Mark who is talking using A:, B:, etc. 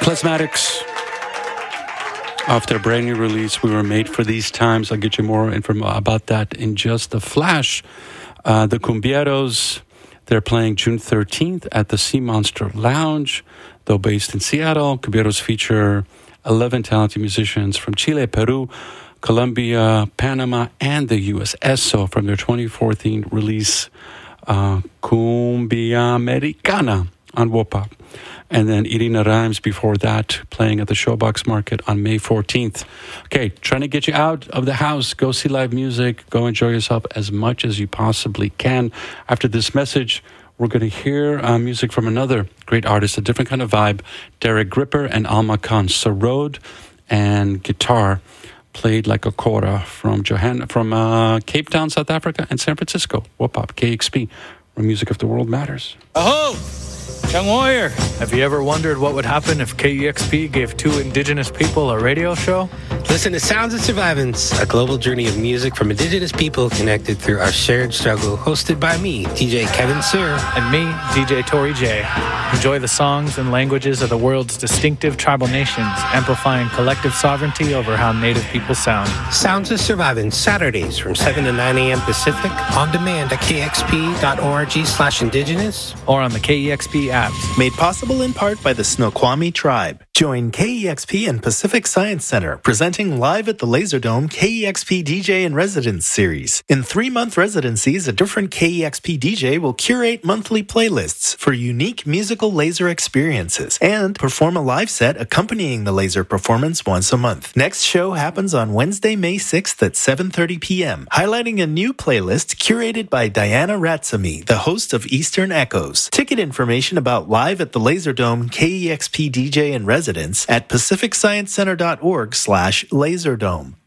A: Plasmatics, off their brand new release, We Were Made for These Times. I'll get you more info about that in just a flash. The Cumbieros, they're playing June 13th at the Sea Monster Lounge. Though based in Seattle, Cumbieros feature 11 talented musicians from Chile, Peru, Colombia, Panama, and the U.S. So from their 2014 release, Cumbia Americana on Wopop. And then Irina Rhymes before that, playing at the Showbox Market on May 14th. Okay, trying to get you out of the house. Go see live music. Go enjoy yourself as much as you possibly can. After this message, we're going to hear music from another great artist, a different kind of vibe. Derek Gripper and Alma Khan. Sarod and guitar played like a kora from Cape Town, South Africa, and San Francisco. Wopop, KXP, where music of the world matters.
B: Aho! Young warrior, have you ever wondered what would happen if KEXP gave two indigenous people a radio show?
C: Listen to Sounds of Survivance, a global journey of music from indigenous people connected through our shared struggle, hosted by me, DJ Kevin Sir.
B: And me, DJ Tori J. Enjoy the songs and languages of the world's distinctive tribal nations, amplifying collective sovereignty over how native people sound.
C: Sounds of Survivance, Saturdays from 7 to 9 a.m. Pacific, on demand at kexp.org/indigenous.
B: Or on the KEXP app.
D: Made possible in part by the Snoqualmie Tribe. Join KEXP and Pacific Science Center, presenting live at the Laserdome KEXP DJ in Residence series. In 3-month residencies, a different KEXP DJ will curate monthly playlists for unique musical laser experiences and perform a live set accompanying the laser performance once a month. Next show happens on Wednesday, May 6th at 7:30 p.m., highlighting a new playlist curated by Diana Ratsamy, the host of Eastern Echoes. Ticket information about live at the Laserdome KEXP DJ in Residence at pacificsciencecenter.org/laserdome.